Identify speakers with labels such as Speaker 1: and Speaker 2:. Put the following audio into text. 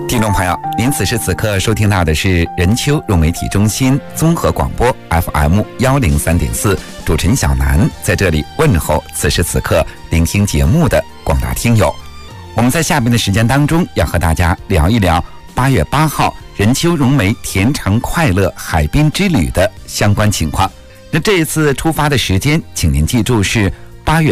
Speaker 1: 听众朋友，您此时此刻收听到的是任丘融媒体中心综合广播 FM103.4，主持人小南在这里问候此时此刻聆听节目的广大听友。我们在下面的时间当中要和大家聊一聊8月8号任丘融媒甜橙快乐海滨之旅的相关情况。那这一次出发的时间，请您记住是